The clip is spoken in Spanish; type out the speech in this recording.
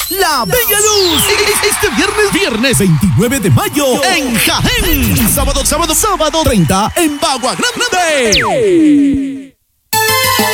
La Bella Luz. Este viernes 29 de mayo en Jaén. Sábado 30 en Bagua Grande.